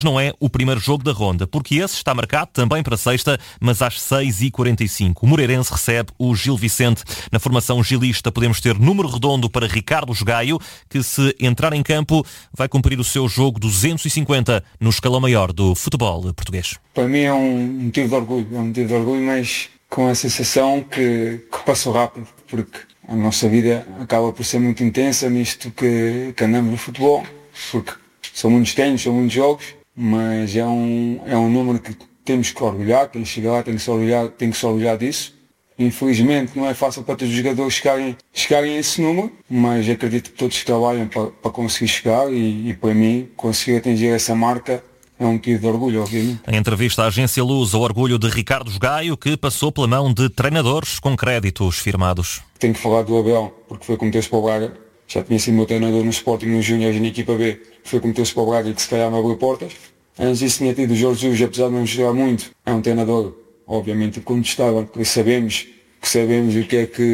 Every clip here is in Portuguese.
Não é o primeiro jogo da ronda, porque esse está marcado também para sexta, mas às 6h45. O Moreirense recebe o Gil Vicente. Na formação gilista podemos ter número redondo para Ricardo Gaio, que se entrar em campo vai cumprir o seu jogo 250 no escalão maior do futebol português. Para mim é um motivo de orgulho, mas com a sensação que passou rápido, porque a nossa vida acaba por ser muito intensa nisto que andamos no futebol, porque são muitos treinos, são muitos jogos, mas é um número que temos que orgulhar, quem chega lá tem que se orgulhar disso. Infelizmente não é fácil para todos os jogadores chegarem a esse número, mas acredito que todos trabalham para conseguir chegar e para mim conseguir atingir essa marca é um motivo de orgulho, obviamente. Em entrevista à agência Luz, o orgulho de Ricardo Gaio, que passou pela mão de treinadores com créditos firmados. Tenho que falar do Abel, porque foi como teve-se para o Braga. Já tinha sido meu treinador no Sporting, no Júnior e na equipa B. Foi como teve-se para o Braga que se calhar me abriu portas. Antes disso tinha tido o Jorge Jesus, apesar de não jogar muito. É um treinador, obviamente, incontestável, porque sabemos o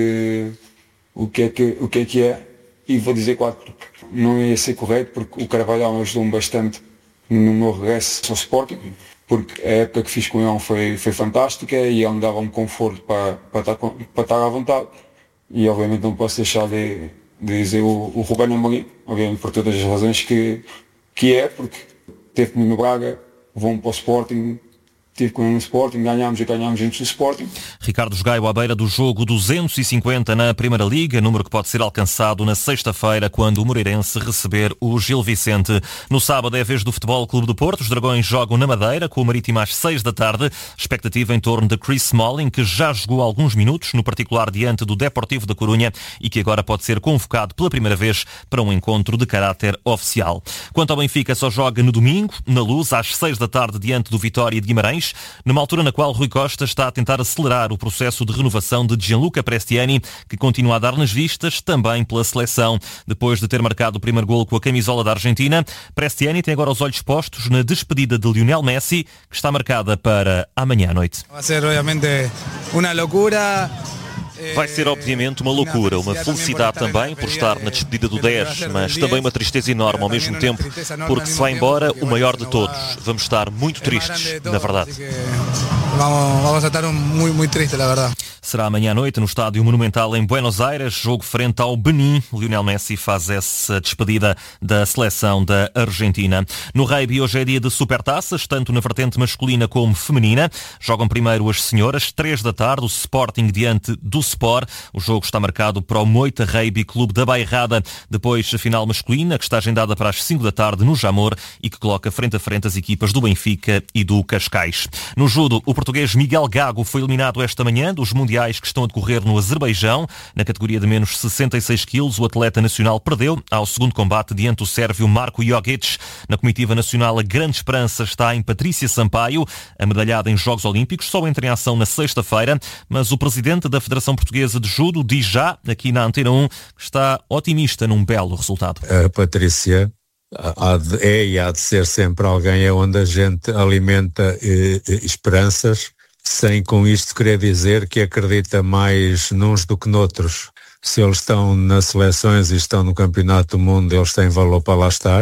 que é. E vou dizer quatro, não ia ser correto, porque o Carvalhal ajudou-me bastante no meu regresso ao Sporting, porque a época que fiz com ele foi fantástica e ele me dava-me conforto para estar à vontade. E obviamente não posso deixar de dizer o Ruben Amorim, obviamente por todas as razões que é, porque teve comigo no Braga, vou-me para o Sporting, tive com ele no Sporting, ganhámos juntos no Sporting. Ricardo Gaio à beira do jogo 250 na Primeira Liga, número que pode ser alcançado na sexta-feira, quando o Moreirense receber o Gil Vicente. No sábado é a vez do Futebol Clube do Porto. Os Dragões jogam na Madeira, com o Marítimo às 6 da tarde. Expectativa em torno de Chris Smalling, que já jogou alguns minutos, no particular diante do Deportivo da Corunha, e que agora pode ser convocado pela primeira vez para um encontro de caráter oficial. Quanto ao Benfica, só joga no domingo, na Luz, às 6 da tarde, diante do Vitória de Guimarães, numa altura na qual Rui Costa está a tentar acelerar o processo de renovação de Gianluca Prestiani, que continua a dar nas vistas também pela seleção. Depois de ter marcado o primeiro golo com a camisola da Argentina, Prestiani tem agora os olhos postos na despedida de Lionel Messi, que está marcada para amanhã à noite. Vai ser, obviamente, uma loucura. Vai ser obviamente uma loucura, uma felicidade também por estar na despedida do 10, mas também uma tristeza enorme ao mesmo tempo, porque se vai embora o maior de todos. Vamos estar muito tristes, na verdade. Vamos a estar muito tristes, na verdade. Será amanhã à noite no Estádio Monumental em Buenos Aires, jogo frente ao Benin. Lionel Messi faz essa despedida da seleção da Argentina. No rugby hoje é dia de supertaças, tanto na vertente masculina como feminina. Jogam primeiro as senhoras, 3 da tarde, o Sporting diante do Sport. O jogo está marcado para o Moita Rugby Clube da Bairrada. Depois a final masculina, que está agendada para as 5 da tarde no Jamor e que coloca frente a frente as equipas do Benfica e do Cascais. No judo, o português Miguel Gago foi eliminado esta manhã dos mundiais que estão a decorrer no Azerbaijão. Na categoria de menos 66 quilos, o atleta nacional perdeu ao segundo combate diante do sérvio Marko Jogic. Na comitiva nacional, a grande esperança está em Patrícia Sampaio, a medalhada em Jogos Olímpicos, só entra em ação na sexta-feira, mas o presidente da Federação Portuguesa de Judo diz já, aqui na Antena 1, que está otimista num belo resultado. A Patrícia é e há de ser sempre alguém onde a gente alimenta esperanças, sem com isto querer dizer que acredita mais nuns do que noutros. Se eles estão nas seleções e estão no Campeonato do Mundo, eles têm valor para lá estar.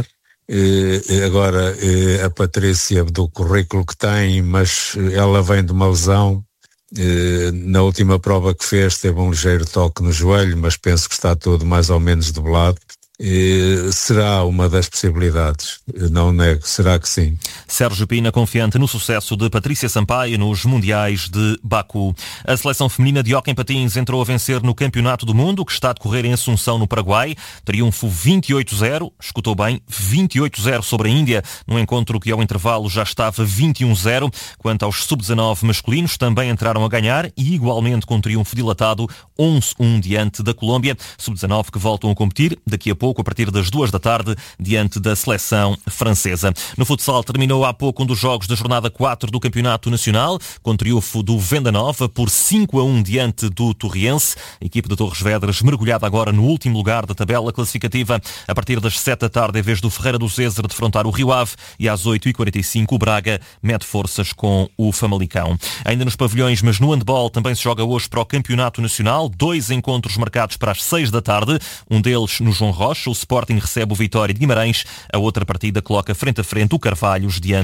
Agora, a Patrícia, do currículo que tem, mas ela vem de uma lesão. Na última prova que fez teve um ligeiro toque no joelho, mas penso que está tudo mais ou menos debelado. Será uma das possibilidades, não nego, será que sim. Sérgio Pina confiante no sucesso de Patrícia Sampaio nos Mundiais de Baku. A seleção feminina de hóquei em patins entrou a vencer no Campeonato do Mundo, que está a decorrer em Assunção, no Paraguai. Triunfo 28-0, escutou bem, 28-0 sobre a Índia, num encontro que ao intervalo já estava 21-0. Quanto aos sub-19 masculinos, também entraram a ganhar e igualmente com triunfo dilatado, 11-1 diante da Colômbia. Sub-19 que voltam a competir daqui a pouco, a partir das 2 da tarde, diante da seleção francesa. No futsal terminou há pouco um dos jogos da jornada 4 do Campeonato Nacional, com triunfo do Venda Nova por 5-1 diante do Torriense. A equipe de Torres Vedras mergulhada agora no último lugar da tabela classificativa. A partir das 7 da tarde é vez do Ferreira do Zezer defrontar o Rio Ave e às 8h45 o Braga mete forças com o Famalicão. Ainda nos pavilhões, mas no handball também se joga hoje para o Campeonato Nacional. 2 encontros marcados para as 6 da tarde, um deles no João Rocha, Rocha, o Sporting recebe o Vitória de Guimarães. A outra partida coloca frente a frente o Carvalhos diante